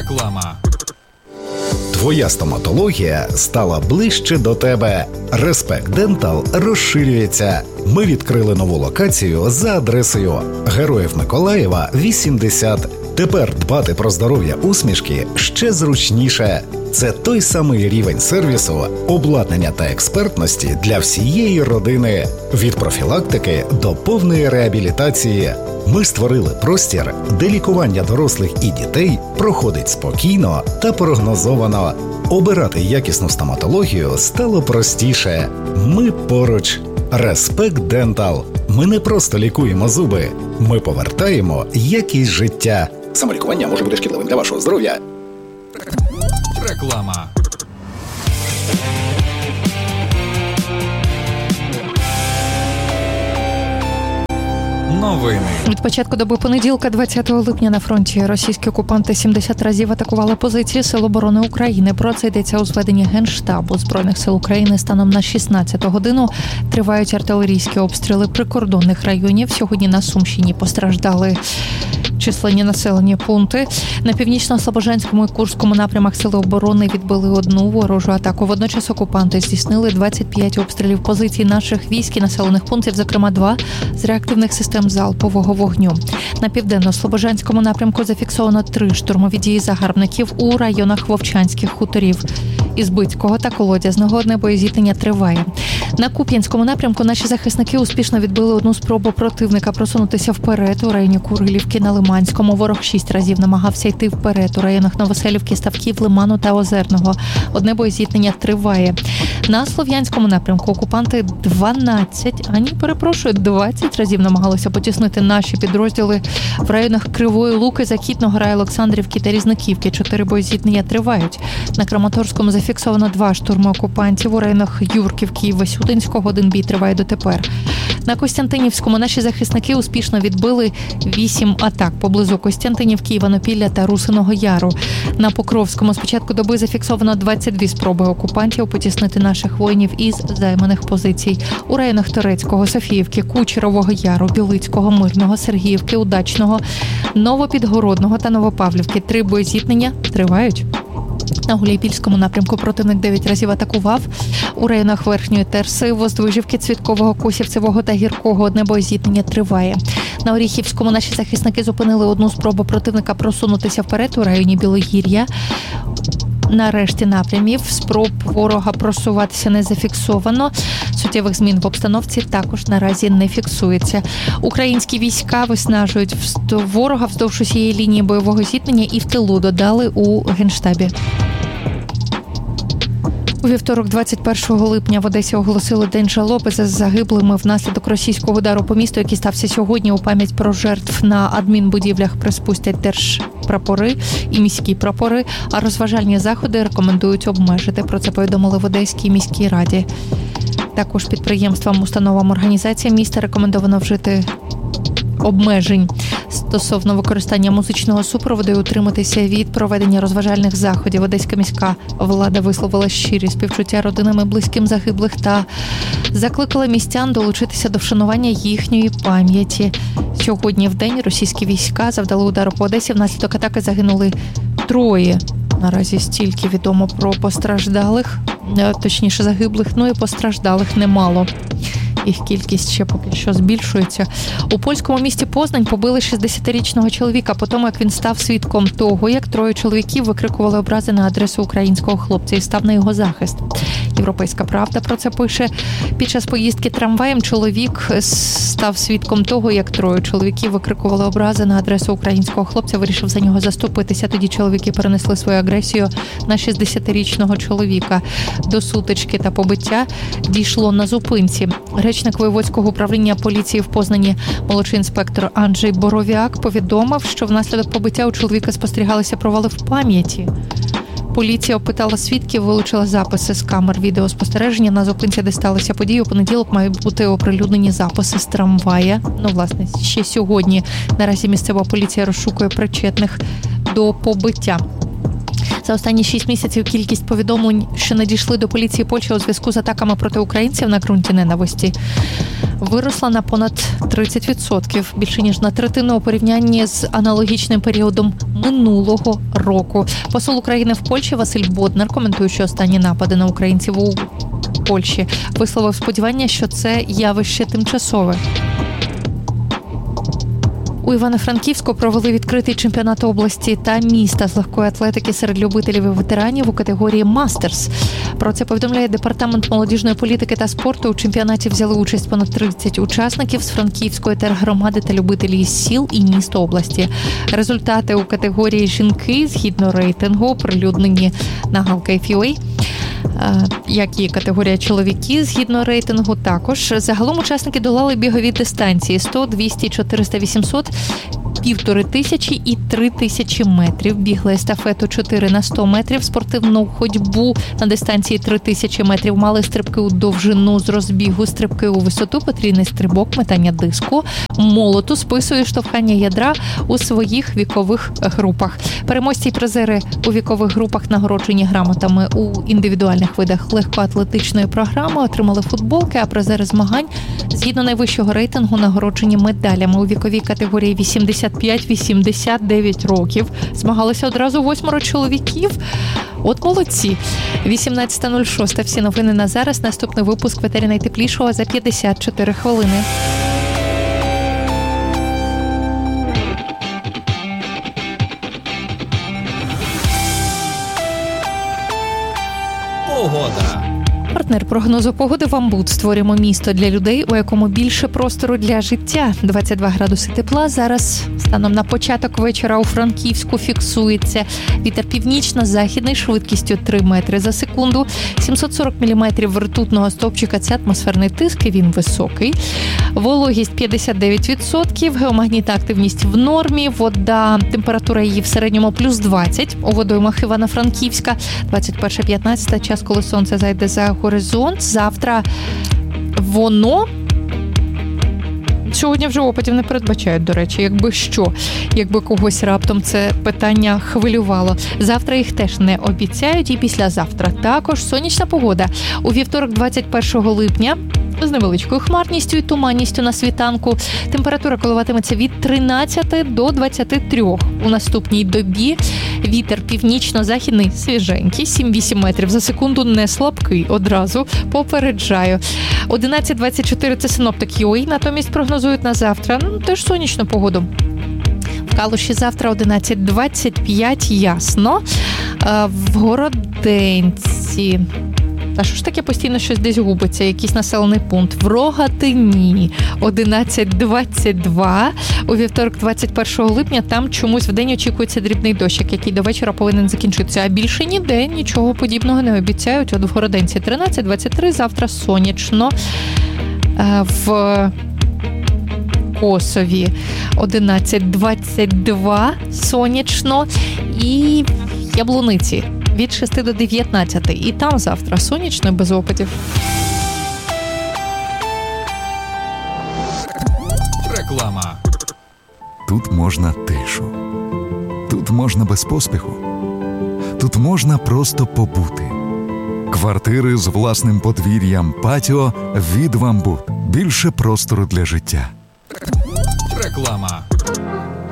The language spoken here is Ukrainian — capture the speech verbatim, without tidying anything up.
Реклама. Твоя стоматологія стала ближче до тебе. Респект Дентал розширюється. Ми відкрили нову локацію за адресою Героїв Миколаєва, вісімдесят. Тепер дбати про здоров'я усмішки ще зручніше. Це той самий рівень сервісу, обладнання та експертності для всієї родини. Від профілактики до повної реабілітації. Ми створили простір, де лікування дорослих і дітей проходить спокійно та прогнозовано. Обирати якісну стоматологію стало простіше. Ми поруч. Респект Дентал. Ми не просто лікуємо зуби. Ми повертаємо якість життя. Самолікування може бути шкідливим для вашого здоров'я. Реклама. Новини. Від початку доби понеділка, двадцятого липня, на фронті російські окупанти сімдесят разів атакували позиції Сил оборони України. Про це йдеться у зведенні Генштабу Збройних сил України. Станом на шістнадцяту годину тривають артилерійські обстріли прикордонних районів. Сьогодні на Сумщині постраждали численні населені пункти. На північно-слобожанському і Курському напрямах Сили оборони відбили одну ворожу атаку. Водночас окупанти здійснили двадцять п'ять обстрілів позицій наших військ і населених пунктів, зокрема два з реактивних систем залпового вогню. На південно-слобожанському напрямку зафіксовано три штурмові дії загарбників у районах Вовчанських хуторів. Ізбицького та Колодязного одне боєзіткнення триває. На Куп'янському напрямку наші захисники успішно відбили одну спробу противника просунутися вперед у районі Курилівки на Лиманському. Ворог шість разів намагався йти вперед у районах Новоселівки, Ставків, Лиману та Озерного. Одне боєзіткнення триває. На Слов'янському напрямку окупанти дванадцять, а ні, перепрошую, двадцять разів намагалися потіснити наші підрозділи в районах Кривої Луки, Закітного, Рай Олександрівки та Різниківки. Чотири боєзіткнення тривають. На Краматорському зафіксовано два штурми окупантів у районах Юрківки і Васютинського. Один бій триває дотепер. На Костянтинівському наші захисники успішно відбили вісім атак поблизу Костянтинівки, Іванопілля та Русиного Яру. На Покровському з початку доби зафіксовано двадцять дві спроби окупантів потіснити наших воїнів із займаних позицій. У районах Торецького, Софіївки, Кучерового Яру, Білицького, Мирного, Сергіївки, Удачного, Новопідгородного та Новопавлівки. Три боєзіткнення тривають. На Гуляйпільському напрямку противник дев'ять разів атакував. У районах Верхньої Терси, Воздвижівки, Цвіткового, Косівцевого та Гіркого одне боєзіткнення триває. На Оріхівському наші захисники зупинили одну спробу противника просунутися вперед у районі Білогір'я. На решті напрямів спроб ворога просуватися не зафіксовано. Суттєвих змін в обстановці також наразі не фіксується. Українські війська виснажують ворога вздовж усієї лінії бойового зіткнення і в тилу, додали у Генштабі. У вівторок, двадцять першого липня, в Одесі оголосили День жалоби за загиблими внаслідок російського удару по місту, який стався сьогодні. У пам'ять про жертв на адмінбудівлях приспустять держпрапори і міські прапори, а розважальні заходи рекомендують обмежити. Про це повідомили в Одеській міській раді. Також підприємствам, установам, організаціям міста рекомендовано вжити обмежень стосовно використання музичного супроводу і утриматися від проведення розважальних заходів. Одеська міська влада висловила щирі співчуття родинам і близьким загиблих та закликала містян долучитися до вшанування їхньої пам'яті. Сьогодні в день російські війська завдали удару по Одесі. Внаслідок атаки загинули троє. Наразі стільки відомо про постраждалих, точніше загиблих, ну і постраждалих немало. Їх кількість ще поки що збільшується. У польському місті Познань побили шістдесятирічного чоловіка по тому, як він став свідком того, як троє чоловіків викрикували образи на адресу українського хлопця і став на його захист. Європейська правда про це пише. Під час поїздки трамваєм чоловік став свідком того, як троє чоловіків викрикували образи на адресу українського хлопця, вирішив за нього заступитися. Тоді чоловіки перенесли свою агресію на шістдесятирічного чоловіка. До сутички та побиття дійшло на зупинці. Речник воєводського управління поліції в Познані, молодший інспектор Анджей Боровіак, повідомив, що внаслідок побиття у чоловіка спостерігалися провали в пам'яті. Поліція опитала свідків, вилучила записи з камер відеоспостереження. На зупинці, де сталися події, у понеділок мають бути оприлюднені записи з трамвая. Ну, власне, ще сьогодні наразі місцева поліція розшукує причетних до побиття. За останні шість місяців кількість повідомлень, що надійшли до поліції Польщі у зв'язку з атаками проти українців на ґрунті ненависті, виросла на понад тридцять відсотків, більше ніж на третину у порівнянні з аналогічним періодом минулого року. Посол України в Польщі Василь Боднар, коментуючи останні напади на українців у Польщі, висловив сподівання, що це явище тимчасове. У Івано-Франківську провели відкритий чемпіонат області та міста з легкої атлетики серед любителів і ветеранів у категорії «Мастерс». Про це повідомляє Департамент молодіжної політики та спорту. У чемпіонаті взяли участь понад тридцять учасників з Франківської тергромади та любителі із сіл і міст області. Результати у категорії «Жінки» згідно рейтингу оприлюднені на галкейф.ю.а. Як і категорія чоловіки, згідно рейтингу також. Загалом учасники долали бігові дистанції сто, двісті, чотириста, вісімсот, півтори тисячі і три тисячі метрів. Бігли естафету чотири на сто метрів, спортивну ходьбу на дистанції три тисячі метрів, мали стрибки у довжину з розбігу, стрибки у висоту, потрійний стрибок, метання диску, молоту, спису і штовхання ядра у своїх вікових групах. Переможці і призери у вікових групах нагороджені грамотами. У індивідуальних видах легкоатлетичної програми отримали футболки, а призери змагань згідно найвищого рейтингу нагороджені медалями. У віковій категорії вісімдесят п'ять - вісімдесят дев'ять років змагалися одразу восьмеро чоловіків. От молодці. вісімнадцята нуль шість. Всі новини на зараз. Наступний випуск в етері найтеплішого за п'ятдесят чотири хвилини. Погода. Партнер прогнозу погоди «Вамбут». Створюємо місто для людей, у якому більше простору для життя. двадцять два градуси тепла. Зараз станом на початок вечора у Франківську фіксується вітер північно-західний швидкістю три метри за секунду. сімсот сорок міліметрів ртутного стовпчика – це атмосферний тиск, і він високий. Вологість п'ятдесят дев'ять відсотків, геомагнітна активність в нормі, вода, температура її в середньому плюс двадцять. У водоймах Івано-Франківська двадцять перша п'ятнадцята, час, коли сонце зайде за горизонт. Завтра воно... Сьогодні вже опадів не передбачають, до речі, якби що, якби когось раптом це питання хвилювало. Завтра їх теж не обіцяють, і післязавтра також сонячна погода. У вівторок, двадцять першого липня, з невеличкою хмарністю і туманністю на світанку. Температура коливатиметься від тринадцяти до двадцяти трьох. У наступній добі вітер північно-західний свіженький, сім-вісім метрів за секунду, не слабкий, одразу попереджаю. одинадцять двадцять чотири – це синоптик ю ей, натомість прогнозують на завтра, ну, теж сонячну погоду. В Калуші завтра одинадцять двадцять п'ять, ясно. В Городенці... А що ж таке постійно щось десь губиться? Якийсь населений пункт. В Рогатині одинадцять двадцять два. У вівторок, двадцять першого липня, там чомусь вдень очікується дрібний дощик, який до вечора повинен закінчитися. А більше ніде нічого подібного не обіцяють. От в Городенці тринадцять двадцять три, завтра сонячно. В Косові одинадцять двадцять два, сонячно. І в Яблуниці від шести до дев'ятнадцяти. І там завтра сонячно, без опадів. Реклама. Тут можна тишу. Тут можна без поспіху. Тут можна просто побути. Квартири з власним подвір'ям, патіо від «Вамбут». Більше простору для життя. Реклама.